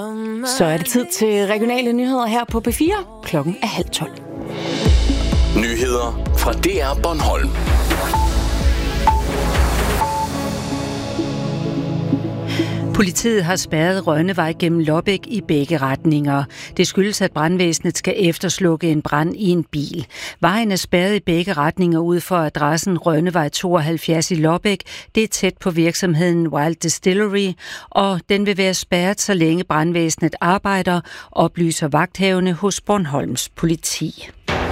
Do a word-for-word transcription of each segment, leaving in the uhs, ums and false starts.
Så er det tid til regionale nyheder her på P fire. Klokken er halv tolv. Nyheder fra D R Bornholm. Politiet har spærret Rønnevej gennem Lobbæk i begge retninger. Det skyldes, at brandvæsenet skal efterslukke en brand i en bil. Vejen er spærret i begge retninger ud for adressen Rønnevej tooghalvfjerds i Lobbæk. Det er tæt på virksomheden Wild Distillery, og den vil være spærret, så længe brandvæsenet arbejder, oplyser vagthavende hos Bornholms politi.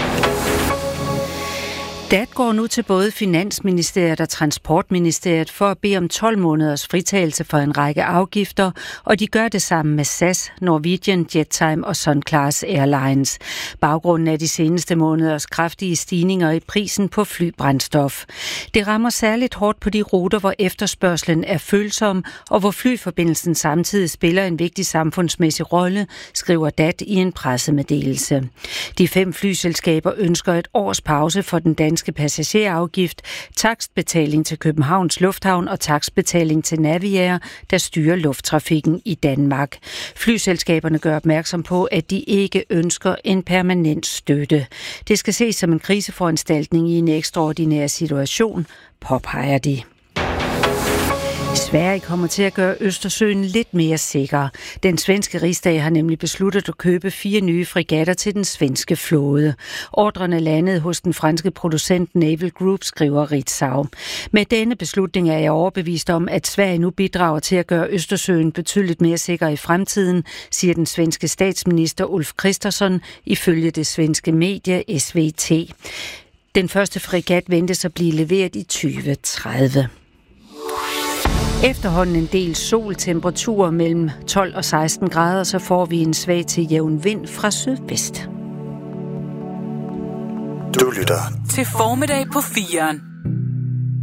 D A T går nu til både Finansministeriet og Transportministeriet for at bede om tolv måneders fritagelse for en række afgifter, og de gør det sammen med S A S, Norwegian, Jettime og Sunclass Airlines. Baggrunden er de seneste måneders kraftige stigninger i prisen på flybrændstof. Det rammer særligt hårdt på de ruter, hvor efterspørgslen er følsom, og hvor flyforbindelsen samtidig spiller en vigtig samfundsmæssig rolle, skriver D A T i en pressemeddelelse. De fem flyselskaber ønsker et års pause for den danske passagerafgift, takstbetaling til Københavns Lufthavn og takstbetaling til Naviair, der styrer lufttrafikken i Danmark. Flyselskaberne gør opmærksom på, at de ikke ønsker en permanent støtte. Det skal ses som en kriseforanstaltning i en ekstraordinær situation, påpeger de. Sverige kommer til at gøre Østersøen lidt mere sikker. Den svenske rigsdag har nemlig besluttet at købe fire nye fregatter til den svenske flåde. Ordrerne landede hos den franske producent Naval Group, skriver Ritzau. Med denne beslutning er jeg overbevist om, at Sverige nu bidrager til at gøre Østersøen betydeligt mere sikker i fremtiden, siger den svenske statsminister Ulf Kristersson ifølge det svenske medie S V T. Den første fregat ventes at blive leveret i tyve tredive. Efterhånden en del sol, temperaturer mellem tolv og seksten grader, så får vi en svag til jævn vind fra sydvest. Du lytter til Formiddag på firen.